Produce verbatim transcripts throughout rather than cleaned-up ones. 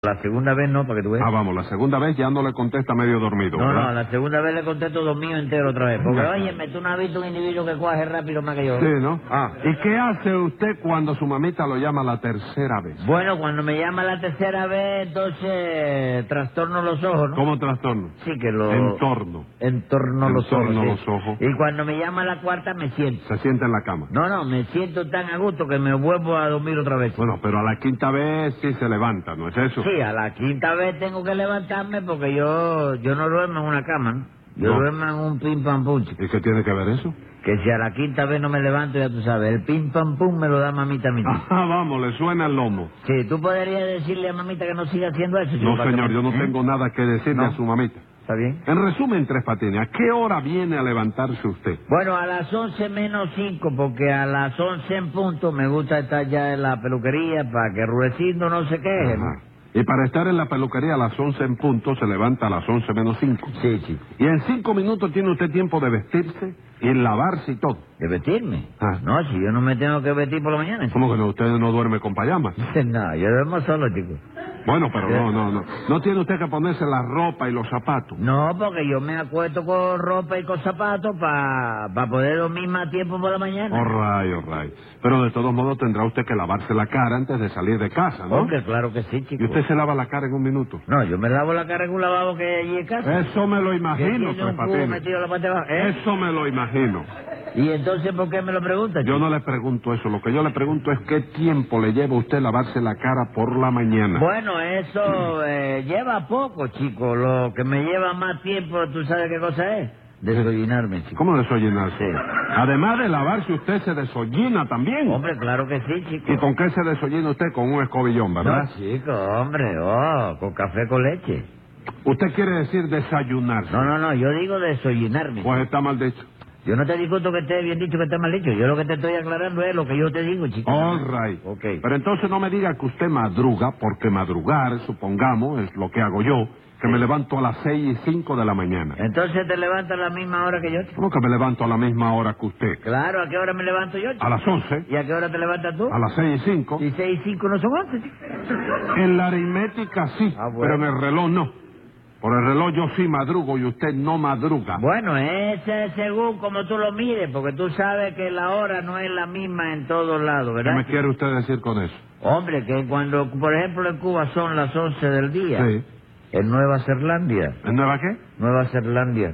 La segunda vez no, para que tú veas. Ah, vamos, la segunda vez ya no le contesta medio dormido, No, ¿verdad? no, la segunda vez le contesto dormido entero otra vez. Porque, óyeme, tú no has visto un individuo que coge rápido más que yo. Sí, ¿no? Ah. ¿Y qué hace usted cuando su mamita lo llama la tercera vez? Bueno, cuando me llama la tercera vez, entonces trastorno los ojos, ¿no? ¿Cómo trastorno? Sí, que lo... Entorno. Entorno los ojos. Entorno sí. los ojos. Y cuando me llama la cuarta, me siento. Se sienta en la cama. No, no, me siento tan a gusto que me vuelvo a dormir otra vez. Bueno, pero a la quinta vez sí se levanta, ¿no es eso? Sí, a la quinta vez tengo que levantarme porque yo yo no duermo en una cama, ¿no? Yo No. duermo en un pim pam pum. ¿Y qué tiene que ver eso? Que si a la quinta vez no me levanto, ya tú sabes, el pim pam pum me lo da mamita a mí. Ah, vamos, le suena el lomo. Sí, tú podrías decirle a mamita que no siga haciendo eso. chico, No, para que señor, me- yo no ¿Eh? tengo nada que decirle ¿No? a su mamita. ¿Está bien? En resumen, Tres Patines, ¿a qué hora viene a levantarse usted? Bueno, a las once menos cinco, porque a las once en punto me gusta estar ya en la peluquería para que Rudecindo no se queje, ¿no? Ajá. Y para estar en la peluquería a las once en punto, se levanta a las once menos cinco. Sí, sí. Y en cinco minutos tiene usted tiempo de vestirse y lavarse y todo. ¿De vestirme? Ah. No, si yo no me tengo que vestir por la mañana. chico. ¿Cómo que no? Usted no duerme con payamas. No, yo duermo solo, chico. Bueno, pero no, no, no. No tiene usted que ponerse la ropa y los zapatos. No, porque yo me acuesto con ropa y con zapatos para pa poder dormir más tiempo por la mañana. Oh, ray, oh, ray. Pero de todos modos tendrá usted que lavarse la cara antes de salir de casa, ¿no? Hombre, claro que sí, chico. ¿Y usted se lava la cara en un minuto? No, yo me lavo la cara en un lavabo que hay allí en casa. Eso me lo Que imagino, tiene Tres un cubo Patines. metido en la parte de abajo. ¿Eh? Eso me lo imagino. ¿Y entonces por qué me lo preguntas, Yo chico? no le pregunto eso. Lo que yo le pregunto es qué tiempo le lleva a usted lavarse la cara por la mañana. Bueno, eso eh, lleva poco, chico. Lo que me lleva más tiempo, ¿tú sabes qué cosa es? Desayunarme, chico. ¿Cómo desollinarse? Sí. Además de lavarse, usted se desollina también. Hombre, claro que sí, chico. ¿Y con qué se desollina usted? Con un escobillón, ¿verdad? No, chico, hombre, oh, con café con leche. Usted quiere decir desayunarse. No, no, no, yo digo desollinarme. Pues está mal dicho. Yo no te discuto que esté bien dicho que esté mal dicho. Yo lo que te estoy aclarando es lo que yo te digo, chico. All right. Ok. Pero entonces no me diga que usted madruga, porque madrugar, supongamos, es lo que hago yo, que me levanto a las seis y cinco de la mañana. Entonces te levantas a la misma hora que yo, chico. ¿Cómo que me levanto a la misma hora que usted? Claro, ¿a qué hora me levanto yo, chico? A las once, ¿Y a qué hora te levantas tú? a las seis y cinco. Y seis y cinco no son once, chico. En la aritmética sí, Ah, bueno. pero en el reloj no. Por el reloj yo sí madrugo y usted no madruga. Bueno, ese es según como tú lo mires, porque tú sabes que la hora no es la misma en todos lados, ¿Qué ¿verdad? me quiere usted decir con eso? Hombre, que cuando, por ejemplo, en Cuba son las once del día. Sí. En Nueva Zelandia. ¿En Nueva qué? Nueva Zelandia.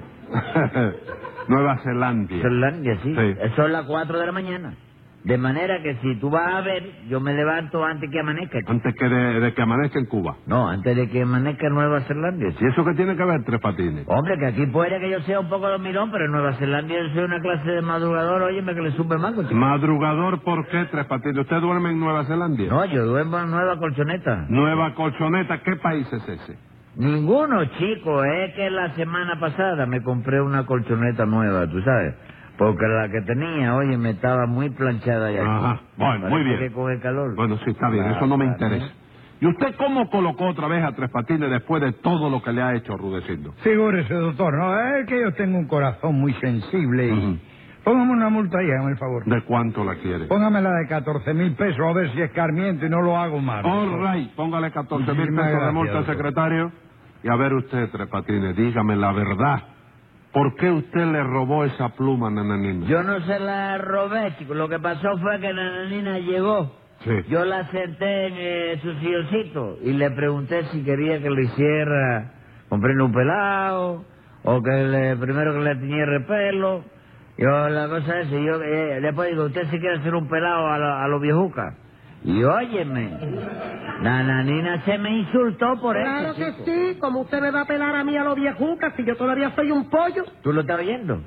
Nueva Zelanda. Zelandia, sí. Sí. Son las cuatro de la mañana. De manera que si tú vas a ver, yo me levanto antes que amanezca. chico. Antes que de, de que amanezca en Cuba. No, antes de que amanezca en Nueva Zelandia. ¿Y eso qué tiene que ver, Tres Patines? Hombre, que aquí puede que yo sea un poco dormilón, pero en Nueva Zelandia yo soy una clase de madrugador, óyeme, que le sube mango, chico. Madrugador, ¿por qué, Tres Patines? ¿Usted duerme en Nueva Zelanda? No, yo duermo en Nueva Colchoneta. Nueva Colchoneta, ¿qué país es ese? Ninguno, chico. Es que la semana pasada me compré una colchoneta nueva, tú sabes. Porque la que tenía, oye, me estaba muy planchada ya. Ajá, bueno, muy bien. Que coge calor. Bueno, sí, está bien, Claro, eso no me claro. interesa. ¿Y usted cómo colocó otra vez a Tres Patines después de todo lo que le ha hecho Rudecindo? Figúrese, doctor, no, es que yo tengo un corazón muy sensible y... Ujú. Póngame una multa ahí, hágame el favor. ¿De cuánto la quiere? Póngame la de catorce mil pesos, a ver si escarmiento y no lo hago mal. All right, póngale catorce mil Muchísimas pesos de gracias, multa, doctor. secretario. Y a ver usted, Tres Patines, dígame la verdad. ¿Por qué usted le robó esa pluma, nananina? Yo no se la robé, chico. Lo que pasó fue que la nanina llegó. Sí. Yo la senté en eh, su silloncito y le pregunté si quería que le hiciera comprarle un pelado o que le, primero que le tiñera el pelo. Yo, la cosa es, yo eh, después digo, ¿usted si quiere hacer un pelado a, la- a los viejucas? Y óyeme, la nanina se me insultó por Claro eso, que chico. sí, como usted me va a pelar a mí a los viejucas si yo todavía soy un pollo. ¿Tú lo estás oyendo?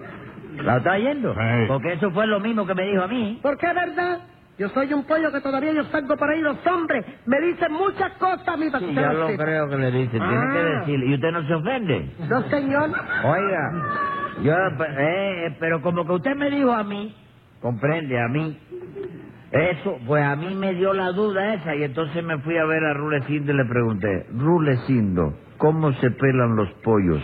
¿La estás oyendo? Sí. Porque eso fue lo mismo que me dijo a mí. Porque es verdad, yo soy un pollo que todavía yo salgo por ahí, los hombres me dicen muchas cosas a mí para que Sí, usted yo lo lo sepa. creo que le dice, tiene Ah. que decirle. ¿Y usted no se ofende? No, señor. Oiga, yo, eh, eh, pero como que usted me dijo a mí, comprende, a mí, eso, pues a mí me dio la duda esa y entonces me fui a ver a Rulecindo y le pregunté, Rulecindo, ¿cómo se pelan los pollos?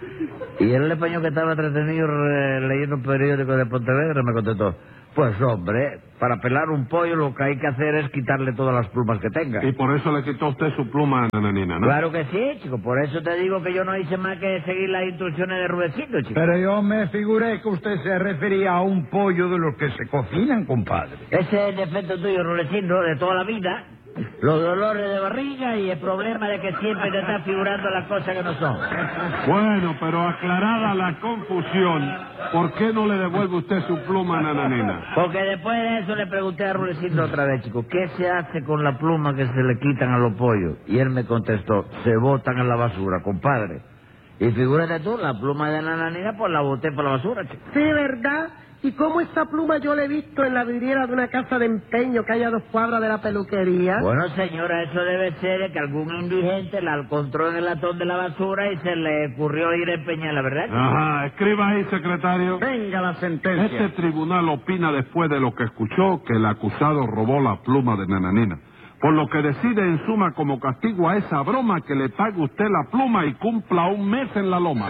Y el español que estaba entretenido eh, leyendo un periódico de Pontevedra me contestó, pues hombre, para pelar un pollo lo que hay que hacer es quitarle todas las plumas que tenga. Y por eso le quitó usted su pluma a Nananina, ¿no? Claro que sí, chico. Por eso te digo que yo no hice más que seguir las instrucciones de Rudecito, chico. Pero yo me figuré que usted se refería a un pollo de los que se cocinan, compadre. Ese es el defecto tuyo, Rudecito, de toda la vida. Los dolores de barriga y el problema de que siempre te estás figurando las cosas que no son. Bueno, pero aclarada la confusión, ¿por qué no le devuelve usted su pluma a Nananina? Porque después de eso le pregunté a Rudecito otra vez, chico, ¿qué se hace con la pluma que se le quitan a los pollos? Y él me contestó, se botan en la basura, compadre. Y figúrate tú, la pluma de Nananina, pues la boté por la basura, chico. Sí, ¿verdad? ¿Y cómo esa pluma yo la he visto en la vidriera de una casa de empeño que hay a dos cuadras de la peluquería? Bueno, señora, eso debe ser que algún indigente la encontró en el latón de la basura y se le ocurrió ir a empeñarla, ¿verdad? Ajá, escriba ahí, secretario. Venga la sentencia. Este tribunal opina después de lo que escuchó que el acusado robó la pluma de Nananina, por lo que decide en suma como castigo a esa broma que le pague usted la pluma y cumpla un mes en la loma.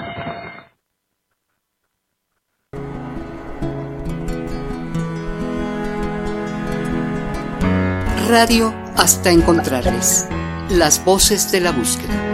Radio hasta encontrarles. Las voces de la búsqueda.